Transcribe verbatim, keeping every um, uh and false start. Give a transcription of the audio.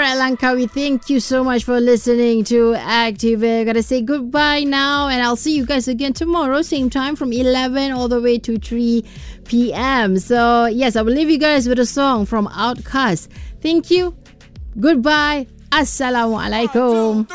right, Langkawi, thank you so much for listening to Activate. Gotta say goodbye now, and I'll see you guys again tomorrow, same time from eleven all the way to three p.m. So, yes, I will leave you guys with a song from Outkast. Thank you. Goodbye. Assalamualaikum.